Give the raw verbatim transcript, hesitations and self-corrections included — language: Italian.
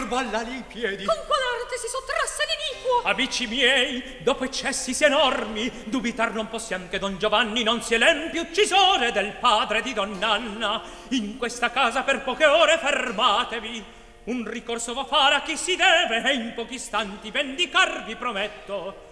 ballali ai piedi. Con qual arte si sottrasse l'iniquo? Amici miei, dopo eccessi sì enormi, dubitar non possiam che don Giovanni non sia l'empio uccisore del padre di donn'Anna. In questa casa per poche ore fermatevi. Un ricorso va fare a chi si deve e in pochi istanti vendicarvi prometto.